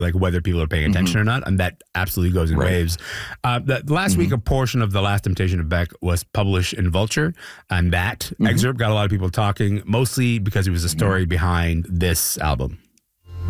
like whether people are paying attention or not, and that absolutely goes in waves. Last week, a portion of The Last Temptation of Beck was published in Vulture, and that excerpt got a lot of people talking, mostly because it was a story behind this album.